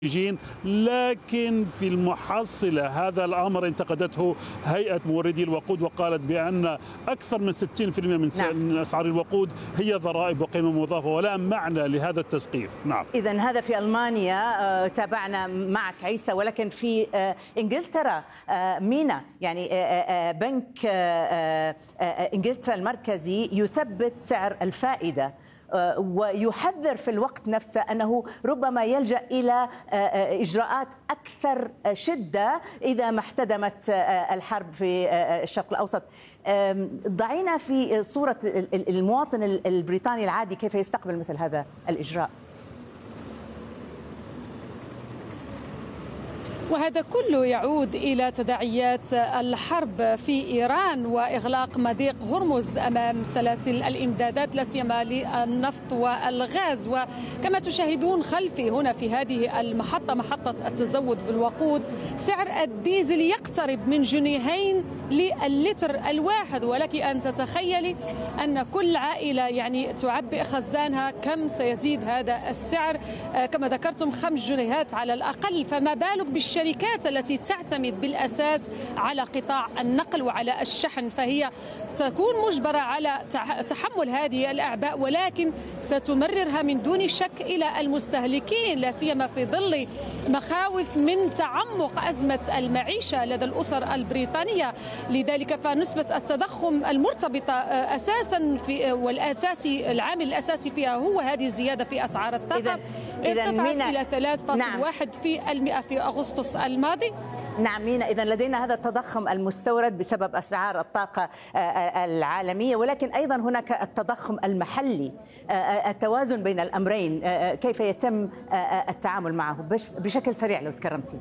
لكن في المحصلة هذا الأمر انتقدته هيئة موردي الوقود وقالت بأن أكثر من 60% من أسعار الوقود هي ضرائب وقيمة مضافة ولا معنى لهذا التسقيف. نعم. إذن هذا في ألمانيا تابعنا معك عيسى، ولكن في إنجلترا مينا يعني بنك إنجلترا المركزي يثبت سعر الفائدة ويحذر في الوقت نفسه أنه ربما يلجأ إلى إجراءات أكثر شدة إذا ما احتدمت الحرب في الشرق الأوسط. ضعينا في صورة المواطن البريطاني العادي كيف يستقبل مثل هذا الإجراء. وهذا كله يعود إلى تداعيات الحرب في إيران وإغلاق مضيق هرمز أمام سلاسل الإمدادات لا سيما للنفط والغاز. وكما تشاهدون خلفي هنا في هذه المحطة، محطة التزود بالوقود، سعر الديزل يقترب من جنيهين للتر الواحد، ولك أن تتخيلي أن كل عائلة يعني تعبئ خزانها كم سيزيد هذا السعر. كما ذكرتم 5 جنيهات على الأقل، فما بالك بالشركات التي تعتمد بالأساس على قطاع النقل وعلى الشحن، فهي تكون مجبرة على تحمل هذه الأعباء، ولكن ستمررها من دون شك إلى المستهلكين، لا سيما في ظل مخاوف من تعمق أزمة المعيشة لدى الأسر البريطانية. لذلك فنسبة التضخم المرتبطة أساسا في والأساسي العامل الأساسي فيها هو هذه الزيادة في أسعار الطاقة، ارتفعت إلى 3.1% في أغسطس الماضي. نعم مينا، إذن لدينا هذا التضخم المستورد بسبب أسعار الطاقة العالمية، ولكن أيضا هناك التضخم المحلي. التوازن بين الأمرين كيف يتم التعامل معه بشكل سريع لو تكرمتي؟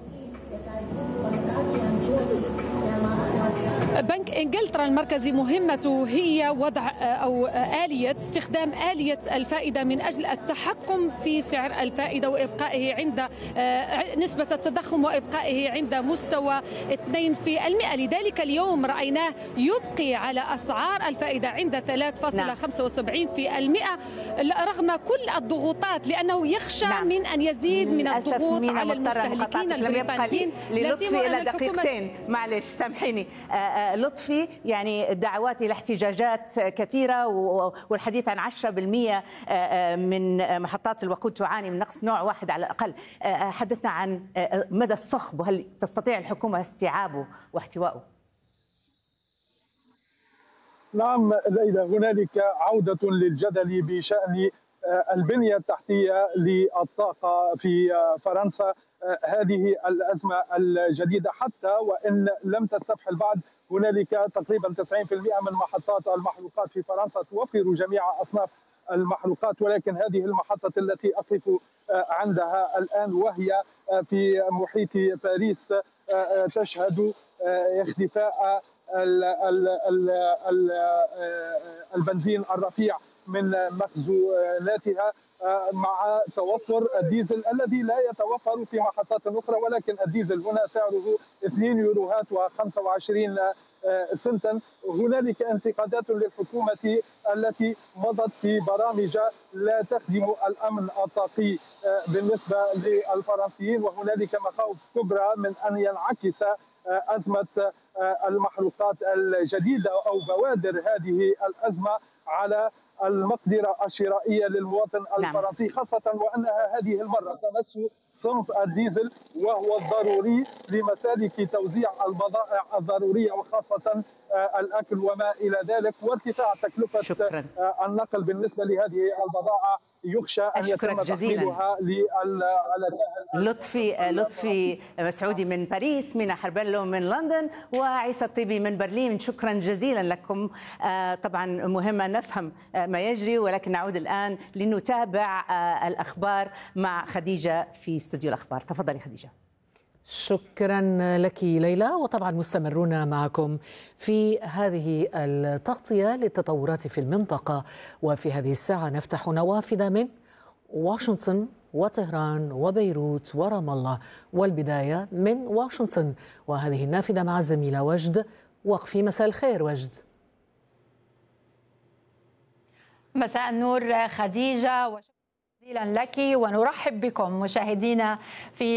بنك إنجلترا المركزي مهمته هي وضع أو استخدام آلية الفائدة من أجل التحكم في سعر الفائدة وإبقائه عند نسبة التضخم وإبقائه عند مستوى 2%. لذلك اليوم رأيناه يبقي على أسعار الفائدة عند 3.75% رغم كل الضغوطات، لأنه يخشى من أن يزيد من الضغوط على المستهلكين البريطانيين. للطفي إلى دقيقتين، معلش سامحيني لطفي. يعني دعوات إلى احتجاجات كثيرة والحديث عن 10% من محطات الوقود تعاني من نقص نوع واحد على الأقل. حدثنا عن مدى الصخب، وهل تستطيع الحكومة استيعابه واحتوائه؟ نعم ليلى، هنالك عودة للجدل بشأن البنية التحتية للطاقة في فرنسا. هذه الأزمة الجديدة حتى وإن لم تستفحل بعد، هنالك تقريبا 90% من محطات المحروقات في فرنسا توفر جميع أصناف المحروقات، ولكن هذه المحطة التي أقف عندها الآن وهي في محيط باريس تشهد اختفاء البنزين الرفيع من مخزوناتها مع توفر الديزل الذي لا يتوفر في محطات أخرى، ولكن الديزل هنا سعره 2 يوروهات و25 سنتا. هنالك انتقادات للحكومة التي مضت في برامج لا تخدم الأمن الطاقي بالنسبة للفرنسيين، وهنالك مخاوف كبرى من أن ينعكس أزمة المحروقات الجديدة أو بوادر هذه الأزمة على المقدرة الشرائية للمواطن الفرنسي، خاصة وأنها هذه المرة تمس صنف الديزل وهو الضروري لمسالك توزيع البضائع الضرورية وخاصة الأكل وما إلى ذلك، وارتفاع تكلفة النقل بالنسبة لهذه البضائع يخشى أن يتم تحميلها لطفي مسعودي من باريس، مينا حربلو من لندن، وعيسى الطيبي من برلين. شكرا جزيلا لكم. طبعا مهمة نفهم ما يجري، ولكن نعود الآن لنتابع الأخبار مع خديجة في استوديو الأخبار. تفضلي خديجة. شكرا لك ليلى، وطبعا مستمرون معكم في هذه التغطية للتطورات في المنطقة. وفي هذه الساعة نفتح نوافذ من واشنطن وطهران وبيروت ورام الله، والبداية من واشنطن، وهذه النافذة مع الزميلة وجد وقفي. مساء الخير وجد. مساء النور خديجة، وشكرا جزيلا لك، ونرحب بكم مشاهدينا في